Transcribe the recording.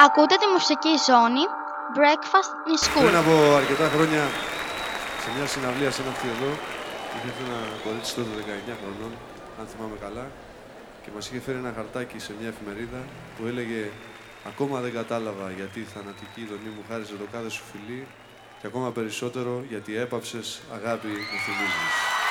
Ακούτε τη μουσική ζώνη Breakfast in School. Πριν από αρκετά χρόνια, σε μια συναυλία σε ένα αμφιεδό, είχε έρθει ένα κορίτσι τότε 19 χρονών, αν θυμάμαι καλά, και μας είχε φέρει ένα χαρτάκι σε μια εφημερίδα που έλεγε «Ακόμα δεν κατάλαβα γιατί η θανατική δονή μου χάριζε το κάθε σου φιλί και ακόμα περισσότερο γιατί έπαυσες, αγάπη, μου θυμίζεις».